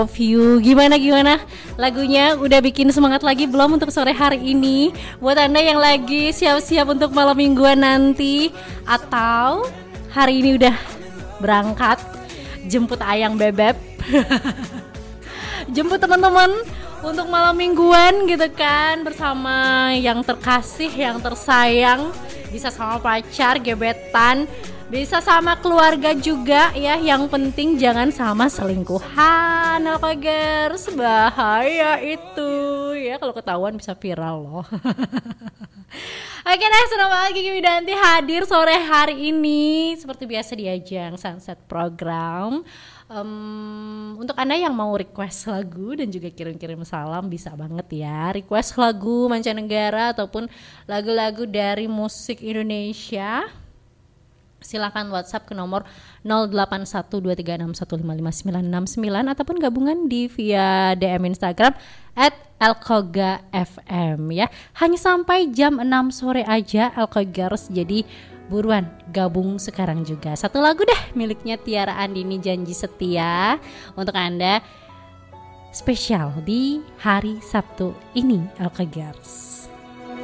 View gimana lagunya udah bikin semangat lagi belum untuk sore hari ini buat Anda yang lagi siap-siap untuk malam mingguan nanti atau hari ini udah berangkat jemput ayang bebek jemput teman-teman untuk malam mingguan gitu kan bersama yang terkasih, yang tersayang, bisa sama pacar, gebetan, bisa sama keluarga juga ya. Yang penting jangan sama selingkuhan. Alkagers, bahaya itu ya, kalau ketahuan bisa viral loh. Oke deh, senang banget Gigi Widanti hadir sore hari ini seperti biasa di ajang Sunset Program. Untuk Anda yang mau request lagu dan juga kirim-kirim salam bisa banget ya. Request lagu mancanegara ataupun lagu-lagu dari musik Indonesia, silakan WhatsApp ke nomor 081236155969 ataupun gabungan via DM Instagram @elkogafm ya. Hanya sampai jam 6 sore aja Elkogers, jadi buruan gabung sekarang juga. Satu lagu deh miliknya Tiara Andini, Janji Setia, untuk Anda spesial di hari Sabtu ini Elkogers.